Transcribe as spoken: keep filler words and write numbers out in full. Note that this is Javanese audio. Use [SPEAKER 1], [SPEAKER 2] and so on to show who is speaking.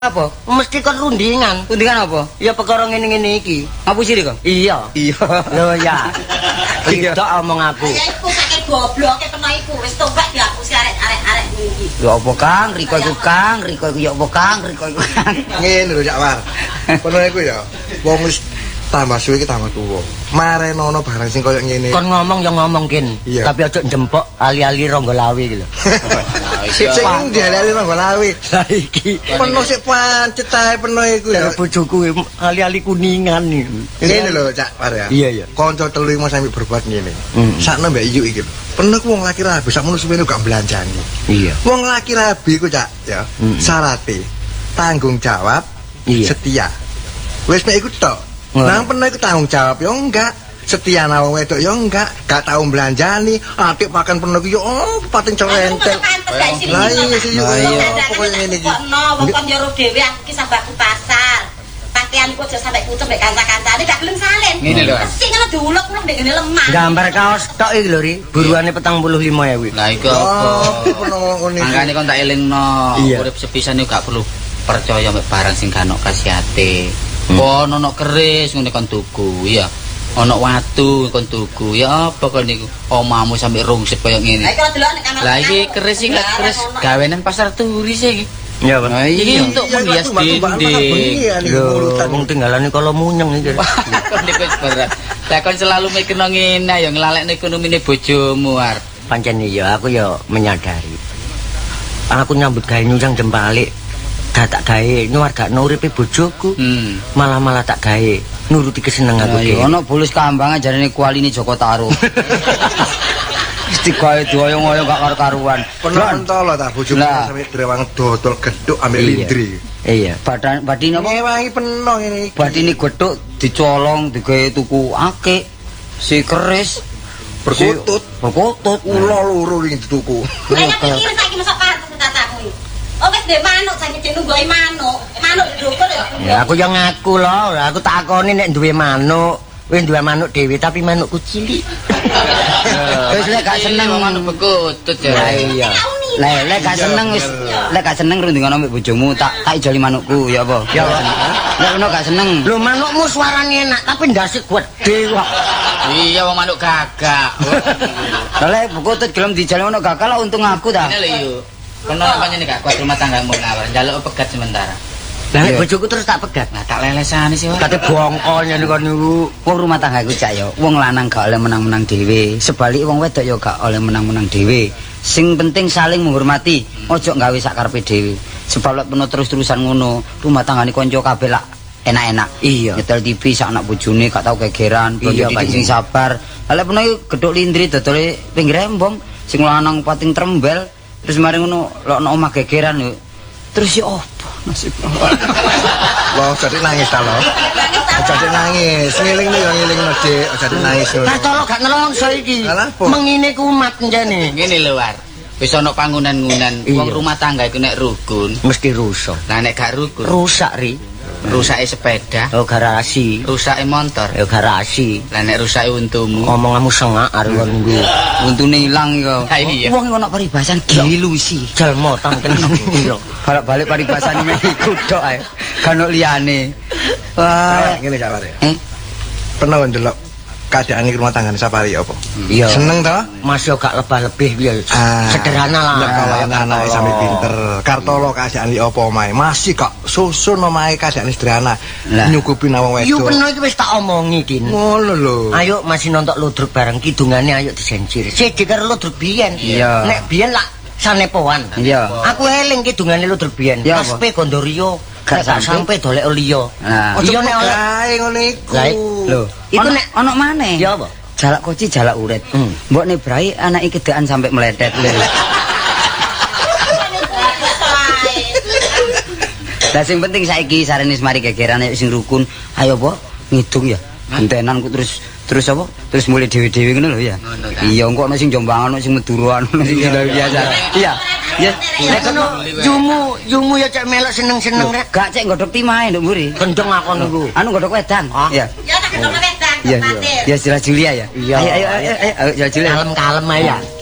[SPEAKER 1] Apa? Mesti kon rundingan.
[SPEAKER 2] Rundingan apa?
[SPEAKER 1] Ya perkara ngene-ngene iki.
[SPEAKER 2] Ngapusi kok?
[SPEAKER 1] Iya.
[SPEAKER 2] Iya.
[SPEAKER 1] Lho ya. Tidak omong aku.
[SPEAKER 3] Ya iku sakit gobloke peno iku wis tombak dihapusi arek-arek iki.
[SPEAKER 2] Ya apa Kang? Riko iku Kang, Riko iku ya apa Kang? Riko iku Kang.
[SPEAKER 4] Ngene lho Cak War. Peno iku ya wong wis tambah suwe iki tambah tuwa. Marenono barang sing koyo ngene.
[SPEAKER 1] Kon ngomong ya ngomong kin.
[SPEAKER 4] Iya.
[SPEAKER 1] Tapi aja njempok ali-ali Ronggolawi iki lho.
[SPEAKER 4] Sik sing dialali Ronggolawi.
[SPEAKER 1] Lah iki
[SPEAKER 4] Peno sik pancet ae peno iku ya.
[SPEAKER 1] bojoku ali-ali kuningan iki.
[SPEAKER 4] Ngene lho Cak War ya.
[SPEAKER 1] Iya iya.
[SPEAKER 4] Kanca telu mau sampe berbuat ngene.
[SPEAKER 1] Hmm.
[SPEAKER 4] Sakno Mbak Iyu iki lho. Peno ku wong laki rabi sakmono suwene gak belanjani.
[SPEAKER 1] Iya.
[SPEAKER 4] Wong laki rabi ku Cak ya.
[SPEAKER 1] Hmm.
[SPEAKER 4] Syarate tanggung jawab,
[SPEAKER 1] Iya.
[SPEAKER 4] setia. Wis nek iku tok.
[SPEAKER 1] Oh.
[SPEAKER 4] Nang pernah iku tanggung jawab yo enggak. Setia nawang wedok yo enggak. Gak tau belanjani, atik makan pernah yo oh pating cerenteng. Lah iya sih yo. Pokoke ngene iki.
[SPEAKER 3] Ono wong kon jero dhewe aku ki sabaku pasar. Pakaianku aja sampe kucep mek kanca-kancane gak gelem salin.
[SPEAKER 2] Ngene lho.
[SPEAKER 3] Sing ngono diulek-ulek ndek ngene lemah.
[SPEAKER 1] Gambar kaos tok iki lho Ri. Buruane petang puluh lima ewu.
[SPEAKER 2] Lah iku
[SPEAKER 4] Oh,
[SPEAKER 2] apa?
[SPEAKER 4] pernah ngene iki.
[SPEAKER 2] Mangkane kon tak elingno,
[SPEAKER 1] Iya.
[SPEAKER 2] urip sepisan iku gak perlu percaya mek barang sing gak ono khasiate. Kon ono keris ngene kon tuku, iya. Ono watu kon tuku. Ya apa kon niku? Omamu sampe rungsit koyo ngene.
[SPEAKER 3] Lah iki delok nek kamar.
[SPEAKER 2] Lah iki keris iki lak keris gawenan pasar turi sih iki.
[SPEAKER 1] Iya, Pak.
[SPEAKER 2] Nah, iki untuk menghias dinding.
[SPEAKER 1] Lho, wong tinggalane kala munyeng iki.
[SPEAKER 2] Kon niku wis berat. Lah kon selalu mikirno ngene ya nglalekne ekonomine bojomu ar.
[SPEAKER 1] Pancen iya aku ya menyadari. Aku nyambut gawe nyucang jempalik. Gak tak gawe nyuwargakno uripe bojoku.
[SPEAKER 2] Hmm.
[SPEAKER 1] Malah-malah tak gawe nuruti kesenengan aku
[SPEAKER 2] Ya
[SPEAKER 1] dhewe.
[SPEAKER 2] ono bulus kambang jarane kualine Joko Taro. Mesti gawe doyong-oyong gak karo-karuan.
[SPEAKER 4] Pernah entolo ta bojomu
[SPEAKER 2] Lah.
[SPEAKER 4] sampe drewang dodol gedhuk ambek
[SPEAKER 1] Iya.
[SPEAKER 4] lindri.
[SPEAKER 1] Iya.
[SPEAKER 2] Badan badine apa?
[SPEAKER 4] Ngewangi peno ngene iki.
[SPEAKER 2] Badine gethuk dicolong digawe tuku akik. Si keris
[SPEAKER 4] Perkutut.
[SPEAKER 2] si- perkutut
[SPEAKER 4] Ulo loro ning dituku.
[SPEAKER 3] Lah nek pikir saiki mesok karep katamu iki. Oh wis ndek manuk saiki jeneng nggoe manuk. Manuk ndukur ya.
[SPEAKER 1] Ya aku yang ngaku loh, aku takoni nek duwe manuk, wis duwe manuk dhewe tapi manukku cilik.
[SPEAKER 2] Wis lek gak seneng manuk bekutut ya.
[SPEAKER 1] Lah iya.
[SPEAKER 2] Lah lek gak seneng wis lek gak seneng rundingan ambek bojomu tak tak ijoli manukku ya apa?
[SPEAKER 1] Ya.
[SPEAKER 2] Lek ono gak seneng.
[SPEAKER 1] Lho manukmu suarane enak tapi ndase gedhe kok.
[SPEAKER 2] Iya wong manuk gagak. Lah lek bekutut gelem dijali ono gagak lah untung aku ta. Ngene lho yo. Kono pancene gak kuat rumah tanggamu ngawur, njaluk pegat sementara.
[SPEAKER 1] Lah nek bojoku terus tak pegat.
[SPEAKER 2] Nah tak lelesane sih.
[SPEAKER 1] Kate bongkol nyene kon niku.
[SPEAKER 2] Wong rumah tangga iku cak yo, wong lanang gak oleh menang-menang dhewe, sebalik wong wedok yo gak oleh menang-menang dhewe. Sing penting saling menghormati, ojo gawe sak karepe dhewe. Sebab lek peno terus-terusan ngono, rumah tanggane kanca kabeh lak enak-enak.
[SPEAKER 1] Iya.
[SPEAKER 2] Nyetel T V sak anak bojone gak tau gegeran,
[SPEAKER 1] Iya,
[SPEAKER 2] bojo didik
[SPEAKER 1] Pak.
[SPEAKER 2] sing sabar. Lah lek peno iku gedhuk lindri dodole pinggir embong, sing lanang pating trembel, terus mari ngono lek ono omah gegeran yo. Terus yo opo nasibku.
[SPEAKER 4] Loh, jadi nangis ta lo. Jadi nangis, ngeling nih yang ngeling Dik, jadi nangis. lho.
[SPEAKER 1] Kartolo gak nelongso iki.
[SPEAKER 4] Lah, apa?
[SPEAKER 1] Mengine kumat njane.
[SPEAKER 2] Ngene lho war. Wis ana pangunan-ngunan, wong
[SPEAKER 1] Iya.
[SPEAKER 2] rumah tangga iku nek rukun.
[SPEAKER 1] Mesti rusak.
[SPEAKER 2] Lah nek gak rukun,
[SPEAKER 1] Rusak ri.
[SPEAKER 2] rusake sepeda,
[SPEAKER 1] Oh garasi.
[SPEAKER 2] rusake motor.
[SPEAKER 1] Ya garasi.
[SPEAKER 2] Lah nek rusake untumu,
[SPEAKER 1] Omonganmu sengak arep kon nggo.
[SPEAKER 2] untune ilang iku. Wong iku ana paribasan gilusi.
[SPEAKER 1] Jalmo tangken piro.
[SPEAKER 2] Balik-balik paribasane mek iku tok ae. Kan ono liyane. Wah,
[SPEAKER 4] Ngene Cak War ya.
[SPEAKER 1] Eh,
[SPEAKER 4] Pernah ndelok keadaan di rumah tangga Sapari apa?
[SPEAKER 1] iya.
[SPEAKER 4] Seneng toh?
[SPEAKER 1] Mas yo gak lebah-lebih piye.
[SPEAKER 4] Ah,
[SPEAKER 1] Sederhana lah.
[SPEAKER 4] Lah kalau anak-anak sampe pinter, Kartolo keadaan li apa omahe? Masih kok susun omahe keadaan sederhana.
[SPEAKER 2] Lah.
[SPEAKER 4] Nyukupi nawang
[SPEAKER 1] Yu
[SPEAKER 4] wedok.
[SPEAKER 1] peno iki wis tak omongi kin.
[SPEAKER 4] Ngono lho.
[SPEAKER 1] Ayo masih nonton ludruk bareng kidungane ayo disenjir. Siji karo ludruk biyen.
[SPEAKER 2] Iya.
[SPEAKER 1] Nek biyen lak sanepoan.
[SPEAKER 2] Iya.
[SPEAKER 1] Aku eling kidungane ludruk biyen.
[SPEAKER 2] Iya,
[SPEAKER 1] Kaspe Gondorio.
[SPEAKER 2] Gak
[SPEAKER 1] Gak sampe dolek liya.
[SPEAKER 2] Nah.
[SPEAKER 1] Iya nek oleh.
[SPEAKER 4] Kae ngono iku.
[SPEAKER 1] Lah lho, iku nek
[SPEAKER 2] ono maneh.
[SPEAKER 1] ya apa?
[SPEAKER 2] Jalak koci jalak uret.
[SPEAKER 1] Hmm.
[SPEAKER 2] Mbok ne brai anake kedekan sampai meletet. Lah sing penting saiki sarene mari gegeran ayo sing rukun. Ayo apa? Ngidung ya. Gentenan ku terus terus apa? Terus mulai dhewe-dhewe ngono lho ya. Iya engko ono sing jombangan, ono sing meduruan, ono sing biasa. Iya. Ya,
[SPEAKER 1] Nek kono jumu, jumu ya cek melok seneng-seneng rek.
[SPEAKER 2] gak cek nggodhok timahe nduk mburi.
[SPEAKER 1] Gendeng akon niku.
[SPEAKER 2] Anu nggodhok wedan. Iya.
[SPEAKER 3] Ya tak ketemu wedang.
[SPEAKER 2] Iya, iya. Ya Sila Julia ya.
[SPEAKER 1] Iya.
[SPEAKER 2] Ayo ayo ayo ayo Sila Julia.
[SPEAKER 1] Kalem-kalem ae ya.